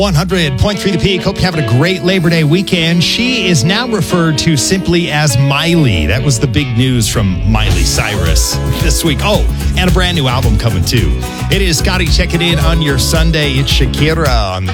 100.3 The Peak. Hope you're having a great Labor Day weekend. She is now referred to simply as Miley. That was the big news from Miley Cyrus this week. Oh, and a brand new album coming too. It is Scotty checking in on your Sunday. It's Shakira on